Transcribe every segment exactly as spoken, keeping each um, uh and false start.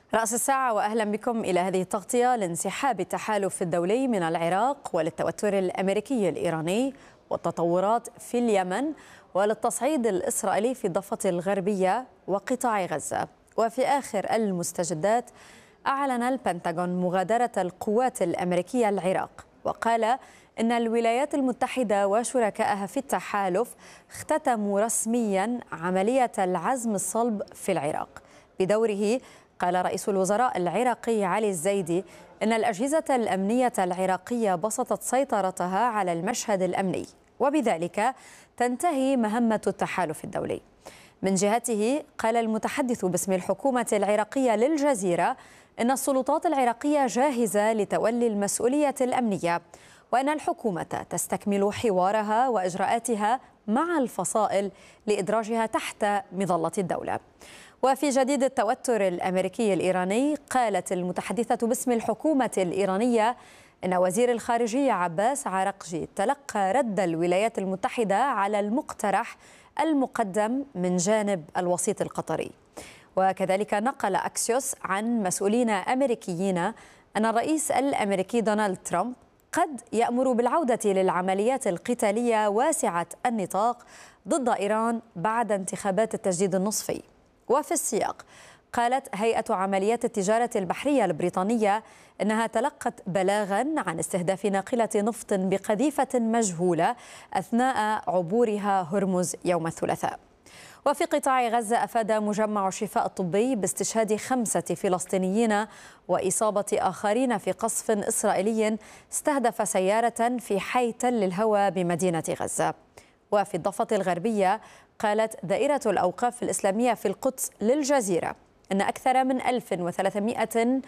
رأس الساعة وأهلا بكم إلى هذه التغطية لانسحاب التحالف الدولي من العراق وللتوتر الأمريكي الإيراني والتطورات في اليمن وللتصعيد الإسرائيلي في الضفة الغربية وقطاع غزة. وفي آخر المستجدات أعلن البنتاغون مغادرة القوات الأمريكية العراق، وقال إن الولايات المتحدة وشركائها في التحالف اختتموا رسميا عملية العزم الصلب في العراق. بدوره قال رئيس الوزراء العراقي علي الزيدي إن الأجهزة الأمنية العراقية بسطت سيطرتها على المشهد الأمني، وبذلك تنتهي مهمة التحالف الدولي. من جهته قال المتحدث باسم الحكومة العراقية للجزيرة إن السلطات العراقية جاهزة لتولي المسؤولية الأمنية، وأن الحكومة تستكمل حوارها وإجراءاتها مع الفصائل لإدراجها تحت مظلة الدولة. وفي جديد التوتر الأمريكي الإيراني قالت المتحدثة باسم الحكومة الإيرانية إن وزير الخارجية عباس عراقجي تلقى رد الولايات المتحدة على المقترح المقدم من جانب الوسيط القطري. وكذلك نقل أكسيوس عن مسؤولين أمريكيين أن الرئيس الأمريكي دونالد ترامب قد يأمر بالعودة للعمليات القتالية واسعة النطاق ضد إيران بعد انتخابات التجديد النصفي. وفي السياق قالت هيئة عمليات التجارة البحرية البريطانية إنها تلقت بلاغا عن استهداف ناقلة نفط بقذيفة مجهولة أثناء عبورها هرمز يوم الثلاثاء. وفي قطاع غزة أفاد مجمع الشفاء الطبي باستشهاد خمسة فلسطينيين وإصابة آخرين في قصف إسرائيلي استهدف سيارة في حي تل الهوى بمدينة غزة. وفي الضفة الغربية قالت دائرة الأوقاف الإسلامية في القدس للجزيرة أن أكثر من ألف وثلاثمائة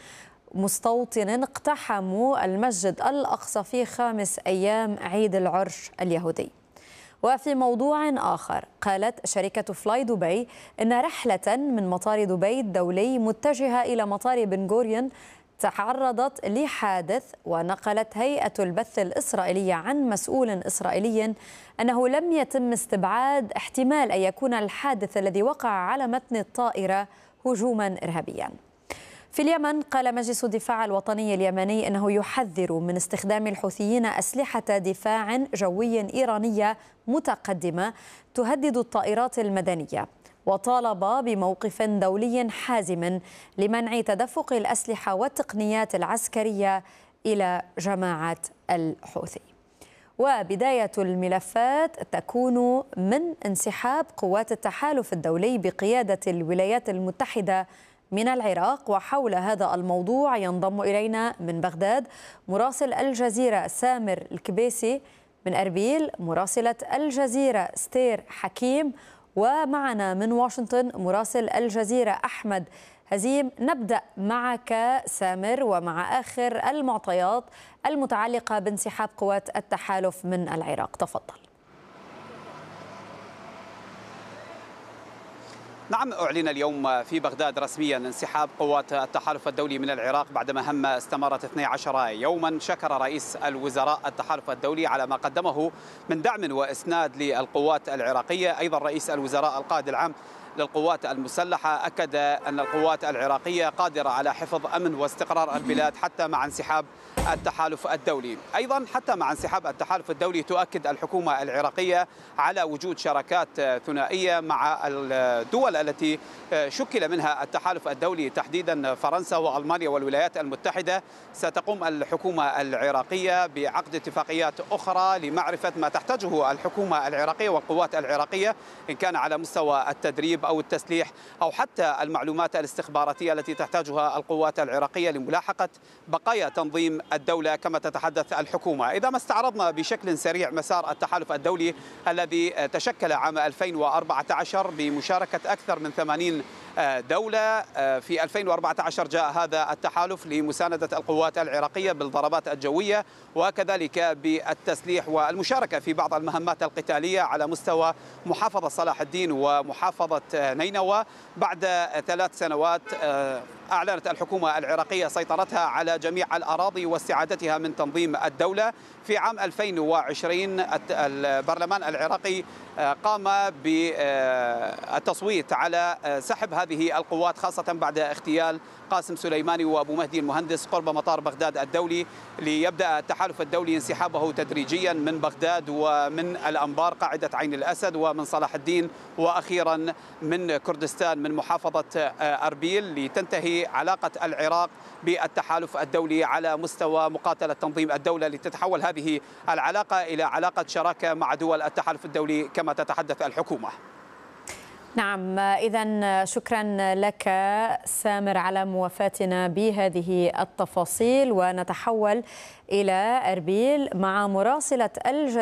مستوطن اقتحموا المسجد الأقصى في خامس أيام عيد العرش اليهودي. وفي موضوع آخر قالت شركة فلاي دبي إن رحلة من مطار دبي الدولي متجهة إلى مطار بن غوريون تعرضت لحادث، ونقلت هيئة البث الإسرائيلية عن مسؤول إسرائيلي أنه لم يتم استبعاد احتمال أن يكون الحادث الذي وقع على متن الطائرة هجوما إرهابيا. في اليمن قال مجلس الدفاع الوطني اليمني أنه يحذر من استخدام الحوثيين أسلحة دفاع جوي إيرانية متقدمة تهدد الطائرات المدنية، وطالب بموقف دولي حازم لمنع تدفق الأسلحة والتقنيات العسكرية إلى جماعة الحوثي. وبداية الملفات تكون من انسحاب قوات التحالف الدولي بقيادة الولايات المتحدة من العراق. وحول هذا الموضوع ينضم إلينا من بغداد مراسل الجزيرة سامر الكبيسي، من أربيل مراسلة الجزيرة ستير حكيم، ومعنا من واشنطن مراسل الجزيرة أحمد هزيم. نبدأ معك سامر ومع آخر المعطيات المتعلقة بانسحاب قوات التحالف من العراق، تفضل. نعم، أعلن اليوم في بغداد رسميا انسحاب قوات التحالف الدولي من العراق بعد مهمة استمرت اثني عشر يوما. شكر رئيس الوزراء التحالف الدولي على ما قدمه من دعم وإسناد للقوات العراقية. أيضا رئيس الوزراء القائد العام للقوات المسلحة أكد أن القوات العراقية قادرة على حفظ أمن واستقرار البلاد حتى مع انسحاب التحالف الدولي. أيضا حتى مع انسحاب التحالف الدولي تؤكد الحكومة العراقية على وجود شراكات ثنائية مع الدول التي شكل منها التحالف الدولي، تحديدا فرنسا وألمانيا والولايات المتحدة. ستقوم الحكومة العراقية بعقد اتفاقيات أخرى لمعرفة ما تحتاجه الحكومة العراقية والقوات العراقية، إن كان على مستوى التدريب أو التسليح أو حتى المعلومات الاستخباراتية التي تحتاجها القوات العراقية لملاحقة بقايا تنظيم الدولة كما تتحدث الحكومة. إذا ما استعرضنا بشكل سريع مسار التحالف الدولي الذي تشكل عام ألفين وأربعة عشر بمشاركة أكثر من ثمانين دولة. في ألفين وأربعة عشر جاء هذا التحالف لمساندة القوات العراقية بالضربات الجوية وكذلك بالتسليح والمشاركة في بعض المهمات القتالية على مستوى محافظة صلاح الدين ومحافظة نينوى. بعد ثلاث سنوات أعلنت الحكومة العراقية سيطرتها على جميع الأراضي واستعادتها من تنظيم الدولة. في عام ألفين وعشرين البرلمان العراقي قام بالتصويت على سحب هذه هذه القوات، خاصة بعد اغتيال قاسم سليماني وأبو مهدي المهندس قرب مطار بغداد الدولي، ليبدأ التحالف الدولي انسحابه تدريجيا من بغداد ومن الأنبار قاعدة عين الأسد ومن صلاح الدين، وأخيرا من كردستان من محافظة أربيل، لتنتهي علاقة العراق بالتحالف الدولي على مستوى مقاتلة تنظيم الدولة، لتتحول هذه العلاقة إلى علاقة شراكة مع دول التحالف الدولي كما تتحدث الحكومة. نعم، إذن شكرا لك سامر على موافاتنا بهذه التفاصيل، ونتحول إلى أربيل مع مراسلة الجزائر.